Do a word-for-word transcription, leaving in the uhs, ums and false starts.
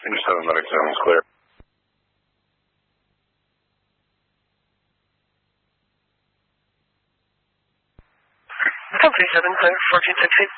Interseven Medic Zone is clear. Company seven, clear, fourteen sixteen.